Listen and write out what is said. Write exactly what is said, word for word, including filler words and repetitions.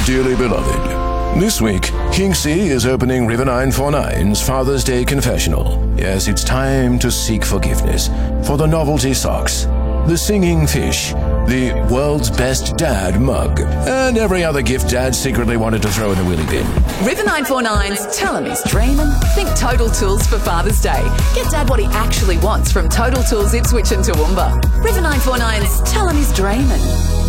Dearly beloved, this week, Kinksy is opening River nine four nine's Father's Day Confessional. Yes, it's time to seek forgiveness for the novelty socks, the singing fish, the world's best dad mug, and every other gift Dad secretly wanted to throw in the wheelie bin. River nine four nine's Tell Him He's Dreamin'. Think Total Tools for Father's Day. Get Dad what he actually wants from Total Tools Ipswich and Toowoomba. River nine four nine's Tell Him He's Dreamin'.